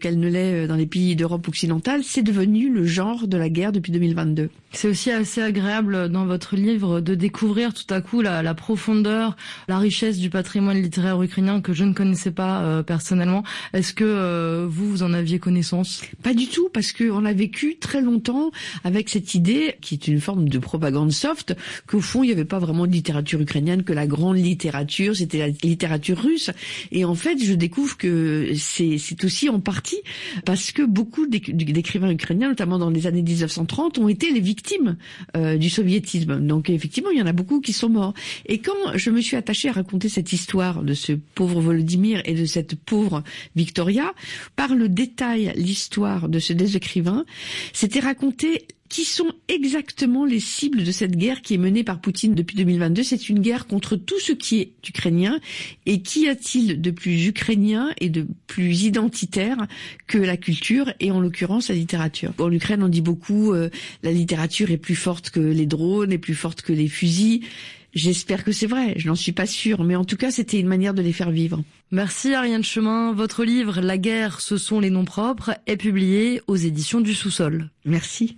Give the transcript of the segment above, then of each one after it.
qu'elle ne l'est dans les pays d'Europe occidentale. C'est devenu le genre de la guerre depuis 2022. C'est aussi assez agréable dans votre livre de découvrir tout à coup la profondeur, la richesse du patrimoine littéraire ukrainien que je ne connaissais pas personnellement. Est-ce que vous en aviez connaissance? Pas du tout, parce qu'on a vécu très longtemps avec cette idée, qui est une forme de propagande soft, qu'au fond il n'y avait pas vraiment de littérature ukrainienne, que la grande littérature c'était la littérature russe. Et en fait, je découvre que c'est aussi en partie parce que beaucoup d'écrivains ukrainiens, notamment dans les années 1930, ont été les victimes du soviétisme. Donc effectivement, il y en a beaucoup qui sont morts. Et quand je me suis attachée à raconter cette histoire de ce pauvre Volodymyr et de cette pauvre Victoria, par le détail, l'histoire de ces deux écrivains, c'était raconter qui sont exactement les cibles de cette guerre qui est menée par Poutine depuis 2022. C'est une guerre contre tout ce qui est ukrainien. Et qu'y a-t-il de plus ukrainien et de plus identitaire que la culture et en l'occurrence la littérature? En Ukraine, on dit beaucoup la littérature est plus forte que les drones, est plus forte que les fusils. J'espère que c'est vrai, je n'en suis pas sûre, mais en tout cas, c'était une manière de les faire vivre. Merci Ariane Chemin. Votre livre « La guerre, ce sont les noms propres » est publié aux éditions du Sous-sol. Merci.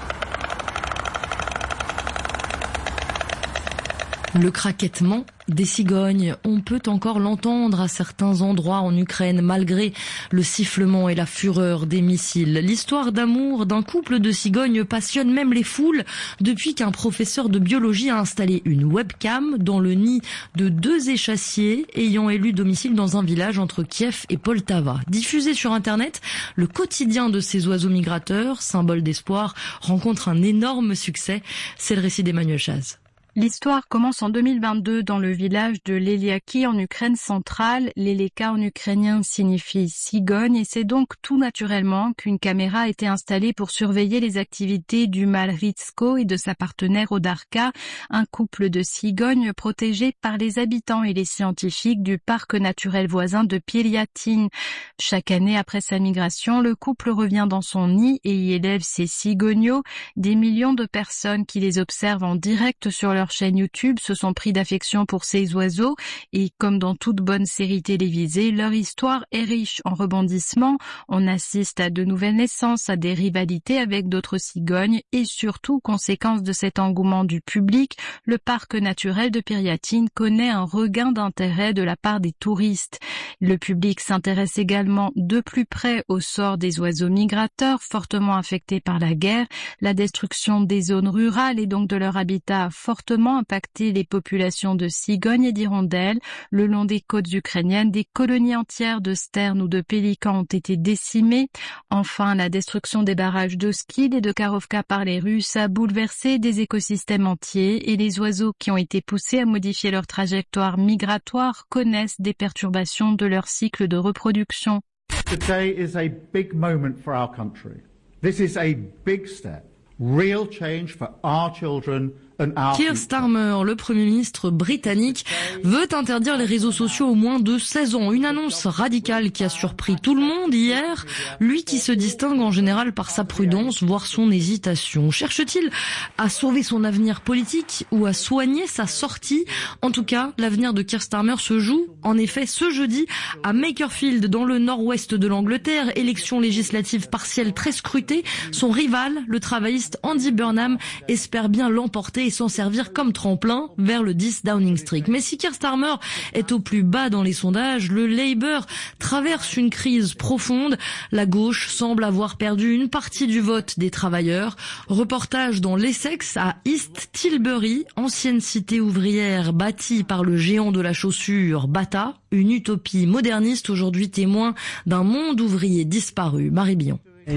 Le craquettement des cigognes, on peut encore l'entendre à certains endroits en Ukraine malgré le sifflement et la fureur des missiles. L'histoire d'amour d'un couple de cigognes passionne même les foules depuis qu'un professeur de biologie a installé une webcam dans le nid de 2 échassiers ayant élu domicile dans un village entre Kiev et Poltava. Diffusé sur Internet, le quotidien de ces oiseaux migrateurs, symbole d'espoir, rencontre un énorme succès. C'est le récit d'Emmanuel Chaz. L'histoire commence en 2022 dans le village de Leliaki en Ukraine centrale. Leleka en ukrainien signifie cigogne et c'est donc tout naturellement qu'une caméra a été installée pour surveiller les activités du mâle Ritsko et de sa partenaire Odarka, un couple de cigognes protégés par les habitants et les scientifiques du parc naturel voisin de Pieliatyn. Chaque année après sa migration, le couple revient dans son nid et y élève ses cigognos. Des millions de personnes qui les observent en direct sur leur chaîne YouTube se sont pris d'affection pour ces oiseaux et comme dans toute bonne série télévisée, leur histoire est riche en rebondissements. On assiste à de nouvelles naissances, à des rivalités avec d'autres cigognes et surtout, conséquence de cet engouement du public, le parc naturel de Pieliatyn connaît un regain d'intérêt de la part des touristes. Le public s'intéresse également de plus près au sort des oiseaux migrateurs fortement affectés par la guerre, la destruction des zones rurales et donc de leur habitat fortement impacté les populations de cigognes et d'hirondelles. Le long des côtes ukrainiennes, des colonies entières de sternes ou de pélicans ont été décimées. Enfin, la destruction des barrages de Skid et de Karovka par les Russes a bouleversé des écosystèmes entiers et les oiseaux qui ont été poussés à modifier leur trajectoire migratoire connaissent des perturbations de leur cycle de reproduction. Today is a big moment for our country. This is a big step. Real change for our children. Keir Starmer, le Premier ministre britannique, veut interdire les réseaux sociaux aux moins de 16 ans. Une annonce radicale qui a surpris tout le monde hier. Lui qui se distingue en général par sa prudence, voire son hésitation. Cherche-t-il à sauver son avenir politique ou à soigner sa sortie? En tout cas, l'avenir de Keir Starmer se joue, en effet, ce jeudi à Makerfield, dans le nord-ouest de l'Angleterre. Élection législative partielle très scrutée. Son rival, le travailliste Andy Burnham, espère bien l'emporter et s'en servir comme tremplin vers le 10 Downing Street. Mais si Keir Starmer est au plus bas dans les sondages, le Labour traverse une crise profonde. La gauche semble avoir perdu une partie du vote des travailleurs. Reportage dans l'Essex à East Tilbury, ancienne cité ouvrière bâtie par le géant de la chaussure Bata, une utopie moderniste aujourd'hui témoin d'un monde ouvrier disparu. Marie Billon.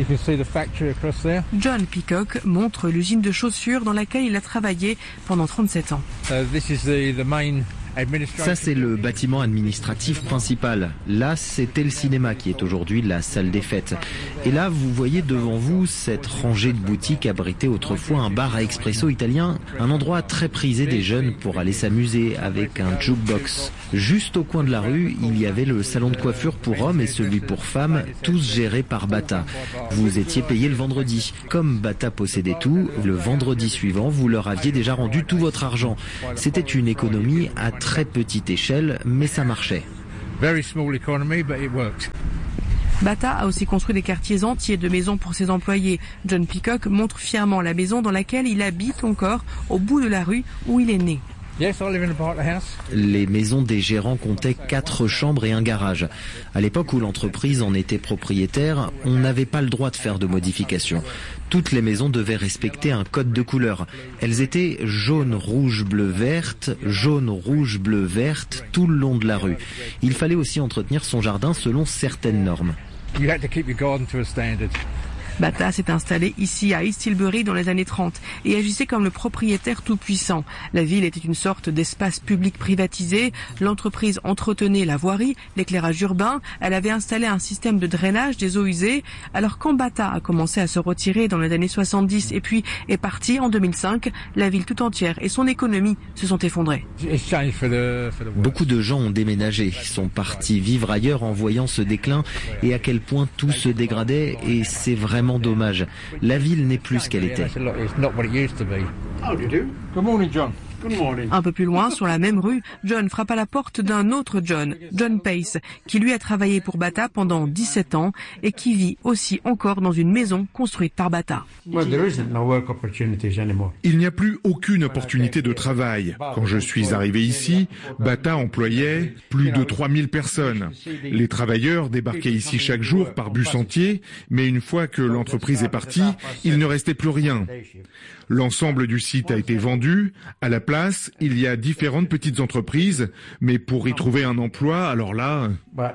John Peacock montre l'usine de chaussures dans laquelle il a travaillé pendant 37 ans. Ça, c'est le bâtiment administratif principal. Là, c'était le cinéma qui est aujourd'hui la salle des fêtes. Et là, vous voyez devant vous cette rangée de boutiques abritée autrefois un bar à expresso italien, un endroit très prisé des jeunes pour aller s'amuser avec un jukebox. Juste au coin de la rue, il y avait le salon de coiffure pour hommes et celui pour femmes, tous gérés par Bata. Vous étiez payé le vendredi. Comme Bata possédait tout, le vendredi suivant, vous leur aviez déjà rendu tout votre argent. C'était une économie à très petite échelle, mais ça marchait. Bata a aussi construit des quartiers entiers de maisons pour ses employés. John Peacock montre fièrement la maison dans laquelle il habite encore, au bout de la rue où il est né. Les maisons des gérants comptaient 4 chambres et un garage. À l'époque où l'entreprise en était propriétaire, on n'avait pas le droit de faire de modifications. Toutes les maisons devaient respecter un code de couleur. Elles étaient jaune, rouge, bleu, verte, jaune, rouge, bleu, verte, tout le long de la rue. Il fallait aussi entretenir son jardin selon certaines normes. Bata s'est installé ici à East Tilbury dans les années 30 et agissait comme le propriétaire tout-puissant. La ville était une sorte d'espace public privatisé. L'entreprise entretenait la voirie, l'éclairage urbain. Elle avait installé un système de drainage des eaux usées. Alors quand Bata a commencé à se retirer dans les années 70 et puis est parti en 2005, la ville tout entière et son économie se sont effondrées. Beaucoup de gens ont déménagé, sont partis vivre ailleurs en voyant ce déclin et à quel point tout se dégradait, et c'est vraiment dommage. La ville n'est plus ce qu'elle était. Un peu plus loin, sur la même rue, John frappe à la porte d'un autre John, John Pace, qui lui a travaillé pour Bata pendant 17 ans et qui vit aussi encore dans une maison construite par Bata. Il n'y a plus aucune opportunité de travail. Quand je suis arrivé ici, Bata employait plus de 3000 personnes. Les travailleurs débarquaient ici chaque jour par bus entier, mais une fois que l'entreprise est partie, il ne restait plus rien. L'ensemble du site a été vendu. À la place, il y a différentes petites entreprises, mais pour y trouver un emploi, alors là...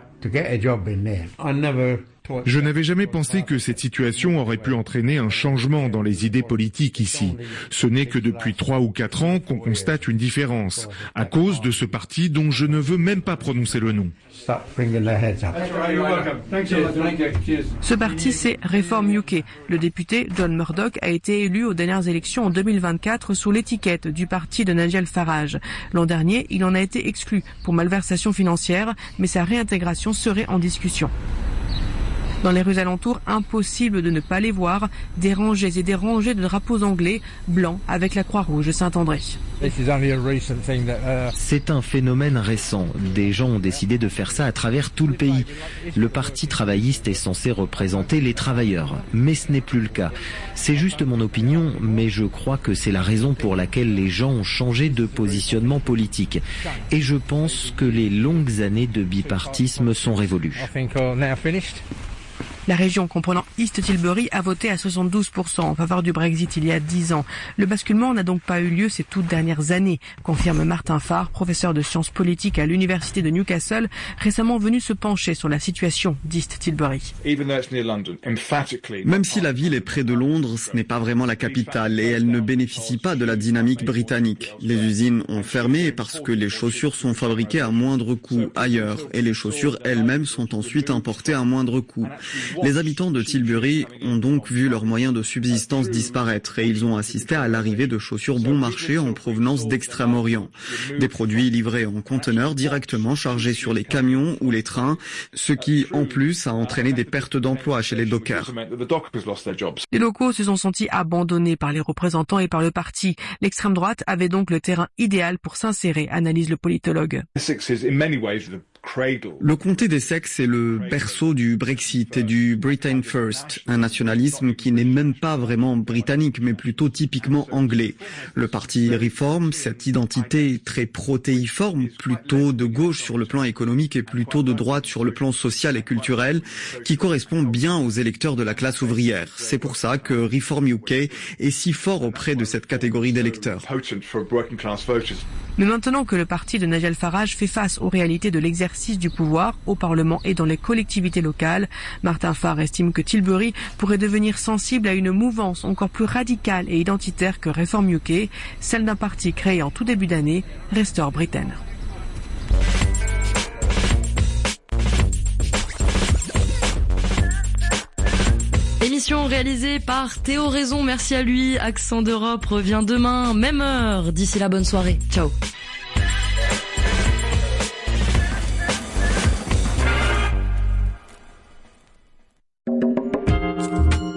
Je n'avais jamais pensé que cette situation aurait pu entraîner un changement dans les idées politiques ici. Ce n'est que depuis 3 ou 4 ans qu'on constate une différence, à cause de ce parti dont je ne veux même pas prononcer le nom. Ce parti, c'est Reform UK. Le député John Murdoch a été élu aux dernières élections en 2024 sous l'étiquette du parti de Nigel Farage. L'an dernier, il en a été exclu pour malversation financière, mais sa réintégration serait en discussion. Dans les rues alentours, impossible de ne pas les voir, des rangées et des rangées de drapeaux anglais, blancs avec la Croix-Rouge de Saint-André. C'est un phénomène récent. Des gens ont décidé de faire ça à travers tout le pays. Le parti travailliste est censé représenter les travailleurs, mais ce n'est plus le cas. C'est juste mon opinion, mais je crois que c'est la raison pour laquelle les gens ont changé de positionnement politique. Et je pense que les longues années de bipartisme sont révolues. La région comprenant East Tilbury a voté à 72% en faveur du Brexit il y a 10 ans. Le basculement n'a donc pas eu lieu ces toutes dernières années, confirme Martin Farr, professeur de sciences politiques à l'université de Newcastle, récemment venu se pencher sur la situation d'East Tilbury. Même si la ville est près de Londres, ce n'est pas vraiment la capitale et elle ne bénéficie pas de la dynamique britannique. Les usines ont fermé parce que les chaussures sont fabriquées à moindre coût ailleurs et les chaussures elles-mêmes sont ensuite importées à moindre coût. Les habitants de Tilbury ont donc vu leurs moyens de subsistance disparaître et ils ont assisté à l'arrivée de chaussures bon marché en provenance d'Extrême-Orient. Des produits livrés en conteneurs directement chargés sur les camions ou les trains, ce qui, en plus, a entraîné des pertes d'emplois chez les dockers. Les locaux se sont sentis abandonnés par les représentants et par le parti. L'extrême droite avait donc le terrain idéal pour s'insérer, analyse le politologue. Le comté d'Essex est le berceau du Brexit et du Britain First, un nationalisme qui n'est même pas vraiment britannique mais plutôt typiquement anglais. Le parti Reform, cette identité très protéiforme, plutôt de gauche sur le plan économique et plutôt de droite sur le plan social et culturel, qui correspond bien aux électeurs de la classe ouvrière. C'est pour ça que Reform UK est si fort auprès de cette catégorie d'électeurs. Mais maintenant que le parti de Nigel Farage fait face aux réalités de l'exercice du pouvoir au Parlement et dans les collectivités locales, Martin Farr estime que Tilbury pourrait devenir sensible à une mouvance encore plus radicale et identitaire que Reform UK, celle d'un parti créé en tout début d'année, Restore Britain. Émission réalisée par Théo Raison, merci à lui. Accent d'Europe revient demain, même heure. D'ici là, bonne soirée. Ciao.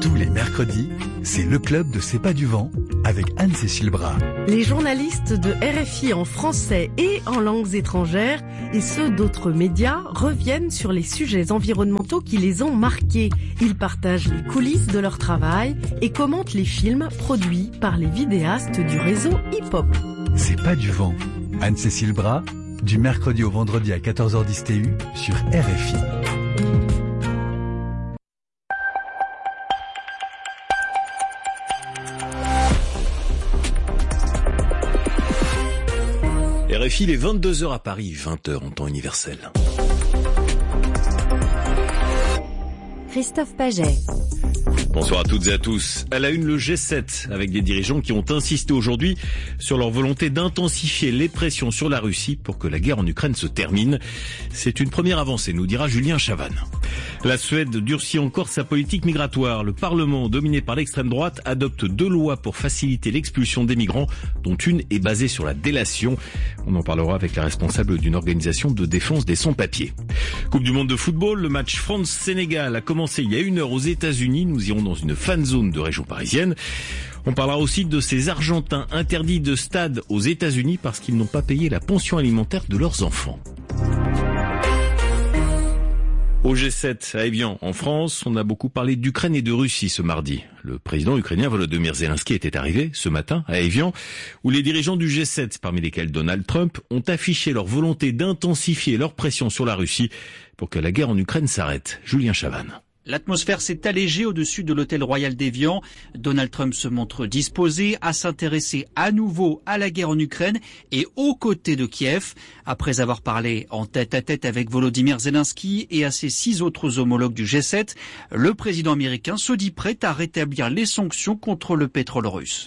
Tous les mercredis, c'est le club de C'est pas du vent avec Anne-Cécile Bras. Les journalistes de RFI en français et en langues étrangères et ceux d'autres médias reviennent sur les sujets environnementaux qui les ont marqués. Ils partagent les coulisses de leur travail et commentent les films produits par les vidéastes du réseau hip-hop. C'est pas du vent. Anne-Cécile Bras, du mercredi au vendredi à 14h10 TU sur RFI. RFI, il est 22h à Paris, 20h en temps universel. Christophe Paget. Bonsoir à toutes et à tous. À la une, le G7, avec des dirigeants qui ont insisté aujourd'hui sur leur volonté d'intensifier les pressions sur la Russie pour que la guerre en Ukraine se termine. C'est une première avancée, nous dira Julien Chavannes. La Suède durcit encore sa politique migratoire. Le Parlement, dominé par l'extrême droite, adopte 2 lois pour faciliter l'expulsion des migrants, dont une est basée sur la délation. On en parlera avec la responsable d'une organisation de défense des sans-papiers. Coupe du monde de football, le match France-Sénégal a commencé il y a 1 heure aux États-Unis. Nous irons dans une fan zone de région parisienne. On parlera aussi de ces Argentins interdits de stade aux États-Unis parce qu'ils n'ont pas payé la pension alimentaire de leurs enfants. Au G7 à Évian, en France, on a beaucoup parlé d'Ukraine et de Russie ce mardi. Le président ukrainien Volodymyr Zelensky était arrivé ce matin à Évian, où les dirigeants du G7, parmi lesquels Donald Trump, ont affiché leur volonté d'intensifier leur pression sur la Russie pour que la guerre en Ukraine s'arrête. Julien Chavannes. L'atmosphère s'est allégée au-dessus de l'hôtel royal d'Évian. Donald Trump se montre disposé à s'intéresser à nouveau à la guerre en Ukraine et aux côtés de Kiev. Après avoir parlé en tête-à-tête avec Volodymyr Zelensky et à ses 6 autres homologues du G7, le président américain se dit prêt à rétablir les sanctions contre le pétrole russe.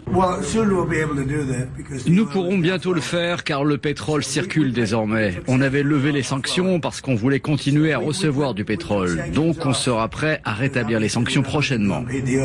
Nous pourrons bientôt le faire car le pétrole circule désormais. On avait levé les sanctions parce qu'on voulait continuer à recevoir du pétrole. Donc on sera prêt à rétablir les sanctions prochainement.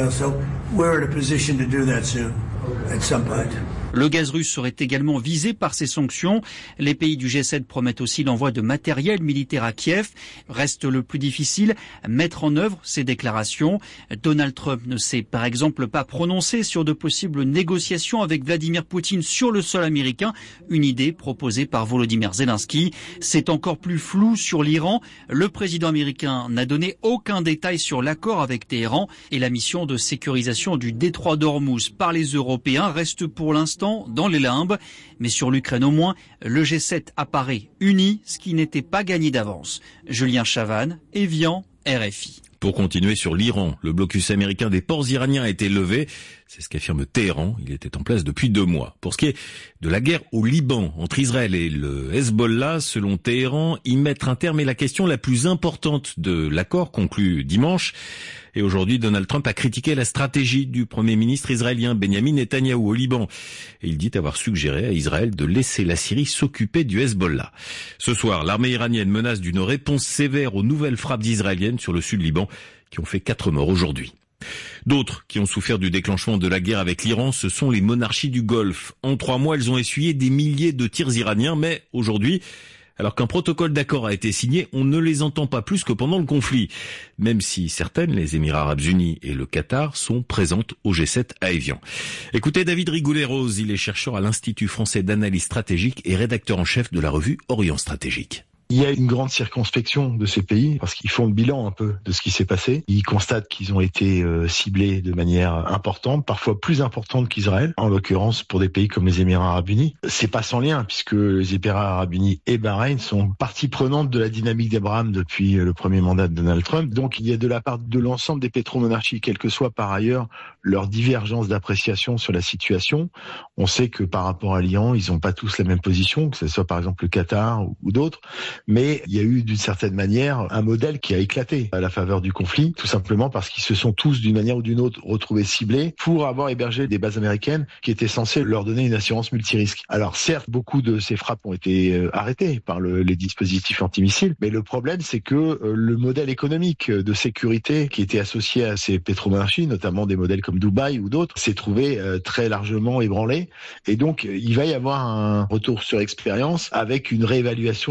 Le gaz russe serait également visé par ces sanctions. Les pays du G7 promettent aussi l'envoi de matériel militaire à Kiev. Reste le plus difficile, mettre en œuvre ces déclarations. Donald Trump ne s'est par exemple pas prononcé sur de possibles négociations avec Vladimir Poutine sur le sol américain, une idée proposée par Volodymyr Zelensky. C'est encore plus flou sur l'Iran. Le président américain n'a donné aucun détail sur l'accord avec Téhéran et la mission de sécurisation du détroit d'Ormuz par les Européens reste pour l'instant dans les limbes, mais sur l'Ukraine au moins, le G7 apparaît uni, ce qui n'était pas gagné d'avance. Julien Chavannes, Évian, RFI. Pour continuer sur l'Iran, le blocus américain des ports iraniens a été levé. C'est ce qu'affirme Téhéran. Il était en place depuis 2 mois. Pour ce qui est de la guerre au Liban entre Israël et le Hezbollah, selon Téhéran, y mettre un terme est la question la plus importante de l'accord conclu dimanche. Et aujourd'hui, Donald Trump a critiqué la stratégie du Premier ministre israélien Benjamin Netanyahou au Liban. Et il dit avoir suggéré à Israël de laisser la Syrie s'occuper du Hezbollah. Ce soir, l'armée iranienne menace d'une réponse sévère aux nouvelles frappes israéliennes sur le sud Liban, qui ont fait 4 morts aujourd'hui. D'autres qui ont souffert du déclenchement de la guerre avec l'Iran, ce sont les monarchies du Golfe. En 3 mois, elles ont essuyé des milliers de tirs iraniens, mais aujourd'hui, alors qu'un protocole d'accord a été signé, on ne les entend pas plus que pendant le conflit. Même si certaines, les Émirats Arabes Unis et le Qatar, sont présentes au G7 à Évian. Écoutez David Rigoulet-Rose, il est chercheur à l'Institut français d'analyse stratégique et rédacteur en chef de la revue Orient Stratégique. Il y a une grande circonspection de ces pays parce qu'ils font le bilan un peu de ce qui s'est passé. Ils constatent qu'ils ont été ciblés de manière importante, parfois plus importante qu'Israël, en l'occurrence pour des pays comme les Émirats Arabes Unis. C'est pas sans lien puisque les Émirats Arabes Unis et Bahreïn sont partie prenante de la dynamique d'Abraham depuis le premier mandat de Donald Trump. Donc il y a de la part de l'ensemble des pétromonarchies, quelle que soit par ailleurs leur divergence d'appréciation sur la situation. On sait que par rapport à l'Iran, ils n'ont pas tous la même position, que ce soit par exemple le Qatar ou d'autres. Mais il y a eu d'une certaine manière un modèle qui a éclaté à la faveur du conflit, tout simplement parce qu'ils se sont tous d'une manière ou d'une autre retrouvés ciblés pour avoir hébergé des bases américaines qui étaient censées leur donner une assurance multirisque. Alors certes, beaucoup de ces frappes ont été arrêtées par les dispositifs antimissiles, mais le problème c'est que le modèle économique de sécurité qui était associé à ces pétromonarchies, notamment des modèles comme Dubaï ou d'autres, s'est trouvé très largement ébranlé. Et donc il va y avoir un retour sur expérience avec une réévaluation de la situation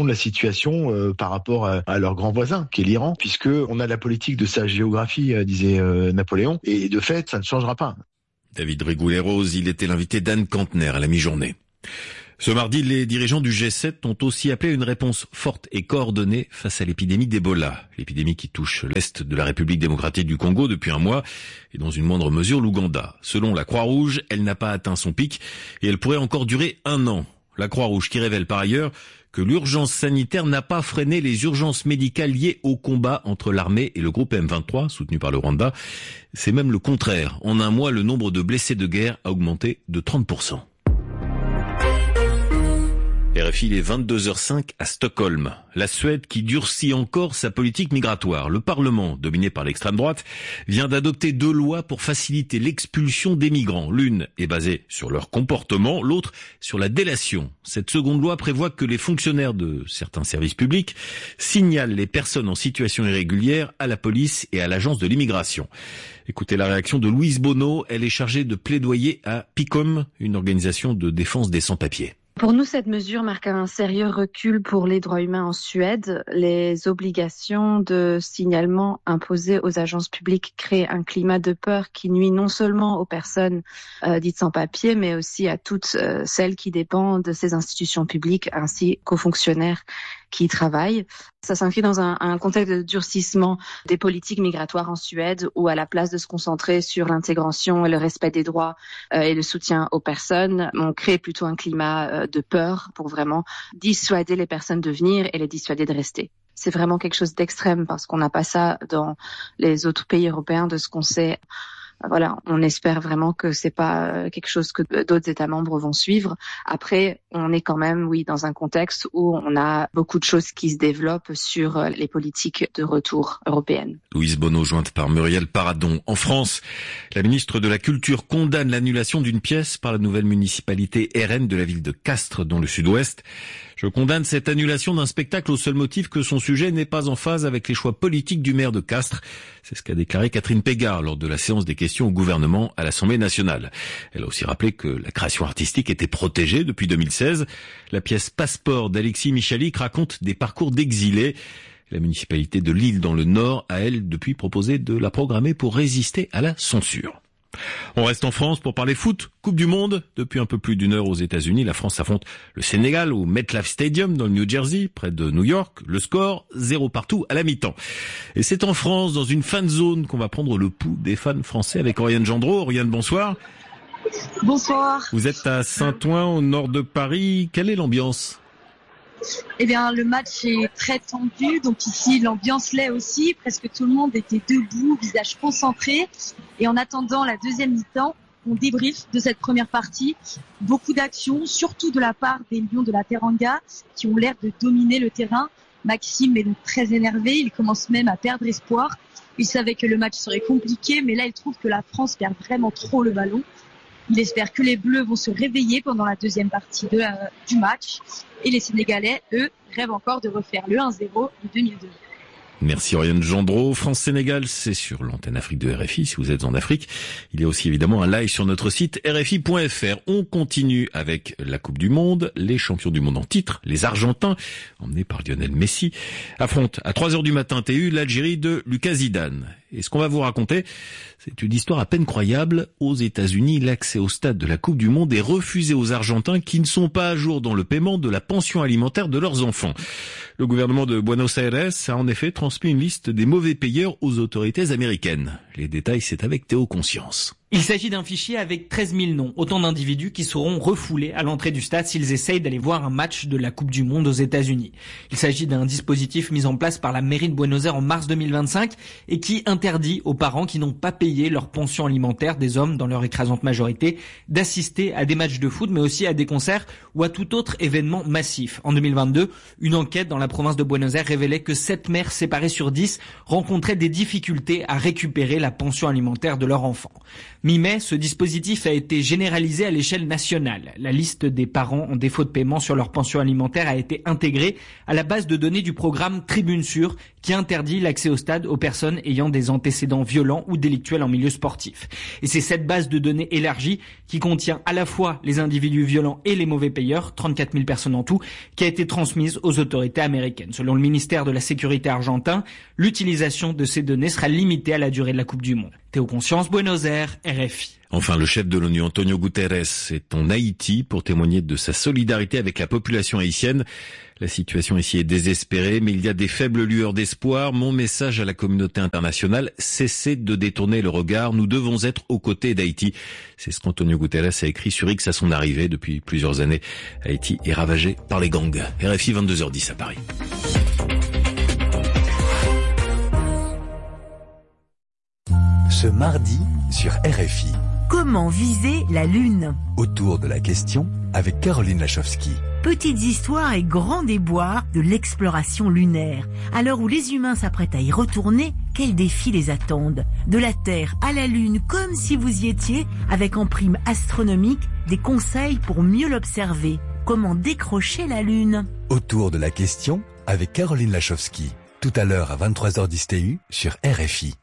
négociation par rapport à leur grand voisin, qui est l'Iran, puisque on a la politique de sa géographie, disait Napoléon, et de fait, ça ne changera pas. David Rigoulet-Rose, il était l'invité d'Anne Kantner à la mi-journée. Ce mardi, les dirigeants du G7 ont aussi appelé à une réponse forte et coordonnée face à l'épidémie d'Ebola. L'épidémie qui touche l'est de la République démocratique du Congo depuis un mois et dans une moindre mesure l'Ouganda. Selon la Croix-Rouge, elle n'a pas atteint son pic et elle pourrait encore durer 1 an. La Croix-Rouge qui révèle par ailleurs que l'urgence sanitaire n'a pas freiné les urgences médicales liées au combat entre l'armée et le groupe M23, soutenu par le Rwanda. C'est même le contraire. En un mois, le nombre de blessés de guerre a augmenté de 30%. RFI, il est 22h05 à Stockholm. La Suède qui durcit encore sa politique migratoire. Le Parlement, dominé par l'extrême droite, vient d'adopter 2 lois pour faciliter l'expulsion des migrants. L'une est basée sur leur comportement, l'autre sur la délation. Cette seconde loi prévoit que les fonctionnaires de certains services publics signalent les personnes en situation irrégulière à la police et à l'agence de l'immigration. Écoutez la réaction de Louise Bonneau. Elle est chargée de plaidoyer à PICOM, une organisation de défense des sans-papiers. Pour nous, cette mesure marque un sérieux recul pour les droits humains en Suède. Les obligations de signalement imposées aux agences publiques créent un climat de peur qui nuit non seulement aux personnes dites sans papier, mais aussi à toutes celles qui dépendent de ces institutions publiques ainsi qu'aux fonctionnaires qui travaillent. Ça s'inscrit dans un contexte de durcissement des politiques migratoires en Suède où, à la place de se concentrer sur l'intégration et le respect des droits et le soutien aux personnes, on crée plutôt un climat de peur pour vraiment dissuader les personnes de venir et les dissuader de rester. C'est vraiment quelque chose d'extrême parce qu'on n'a pas ça dans les autres pays européens de ce qu'on sait. Voilà, on espère vraiment que c'est pas quelque chose que d'autres États membres vont suivre. Après, on est quand même, oui, dans un contexte où on a beaucoup de choses qui se développent sur les politiques de retour européennes. Louise Bonneau, jointe par Muriel Paradon. En France, la ministre de la Culture condamne l'annulation d'une pièce par la nouvelle municipalité RN de la ville de Castres, dans le sud-ouest. Je condamne cette annulation d'un spectacle au seul motif que son sujet n'est pas en phase avec les choix politiques du maire de Castres. C'est ce qu'a déclaré Catherine Pégard lors de la séance des questions au gouvernement à l'Assemblée nationale. Elle a aussi rappelé que la création artistique était protégée depuis 2016. La pièce Passeport d'Alexis Michalik raconte des parcours d'exilés. La municipalité de Lille dans le Nord a, elle, depuis proposé de la programmer pour résister à la censure. On reste en France pour parler foot. Coupe du Monde. Depuis un peu plus d'1 heure aux États-Unis, la France affronte le Sénégal au MetLife Stadium dans le New Jersey, près de New York. Le score, 0 partout à la mi-temps. Et c'est en France, dans une fan zone, qu'on va prendre le pouls des fans français avec Oriane Gendreau. Oriane, bonsoir. Bonsoir. Vous êtes à Saint-Ouen, au nord de Paris. Quelle est l'ambiance ? Eh bien, le match est très tendu, donc ici l'ambiance l'est aussi. Presque tout le monde était debout, visage concentré. Et en attendant la deuxième mi-temps, on débriefe de cette première partie. Beaucoup d'actions, surtout de la part des Lions de la Teranga, qui ont l'air de dominer le terrain. Maxime est donc très énervé, il commence même à perdre espoir. Il savait que le match serait compliqué, mais là il trouve que la France perd vraiment trop le ballon. Il espère que les Bleus vont se réveiller pendant la deuxième partie du match. Et les Sénégalais, eux, rêvent encore de refaire le 1-0 de 2002. Merci Oriane Gendreau. France-Sénégal, c'est sur l'antenne Afrique de RFI, si vous êtes en Afrique. Il y a aussi évidemment un live sur notre site rfi.fr. On continue avec la Coupe du Monde. Les champions du monde en titre, les Argentins, emmenés par Lionel Messi, affrontent à 3h du matin TU l'Algérie de Lucas Zidane. Et ce qu'on va vous raconter, c'est une histoire à peine croyable. Aux États-Unis, l'accès au stade de la Coupe du Monde est refusé aux Argentins qui ne sont pas à jour dans le paiement de la pension alimentaire de leurs enfants. Le gouvernement de Buenos Aires a en effet transmis une liste des mauvais payeurs aux autorités américaines. Les détails, c'est avec Théo Conscience. Il s'agit d'un fichier avec 13 000 noms, autant d'individus qui seront refoulés à l'entrée du stade s'ils essayent d'aller voir un match de la Coupe du Monde aux États-Unis. Il s'agit d'un dispositif mis en place par la mairie de Buenos Aires en mars 2025 et qui interdit aux parents qui n'ont pas payé leur pension alimentaire, des hommes dans leur écrasante majorité, d'assister à des matchs de foot mais aussi à des concerts ou à tout autre événement massif. En 2022, une enquête dans la province de Buenos Aires révélait que 7 mères séparées sur 10 rencontraient des difficultés à récupérer la pension alimentaire de leur enfant. Mi-mai, ce dispositif a été généralisé à l'échelle nationale. La liste des parents en défaut de paiement sur leur pension alimentaire a été intégrée à la base de données du programme Tribune Sûre, qui interdit l'accès au stade aux personnes ayant des antécédents violents ou délictuels en milieu sportif. Et c'est cette base de données élargie qui contient à la fois les individus violents et les mauvais payeurs, 34 000 personnes en tout, qui a été transmise aux autorités américaines. Selon le ministère de la Sécurité argentin, l'utilisation de ces données sera limitée à la durée de la Coupe du Monde. Théo Conscience, Buenos Aires, RFI. Enfin, le chef de l'ONU, Antonio Guterres, est en Haïti pour témoigner de sa solidarité avec la population haïtienne. La situation ici est désespérée, mais il y a des faibles lueurs d'espoir. Mon message à la communauté internationale, cessez de détourner le regard. Nous devons être aux côtés d'Haïti. C'est ce qu'Antonio Guterres a écrit sur X à son arrivée. Depuis plusieurs années, Haïti est ravagé par les gangs. RFI 22h10 à Paris. Ce mardi sur RFI. Comment viser la Lune? Autour de la question avec Caroline Lachowski. Petites histoires et grands déboires de l'exploration lunaire. À l'heure où les humains s'apprêtent à y retourner, quels défis les attendent? De la Terre à la Lune, comme si vous y étiez, avec en prime astronomique des conseils pour mieux l'observer. Comment décrocher la Lune? Autour de la question avec Caroline Lachowski. Tout à l'heure à 23h10 TU sur RFI.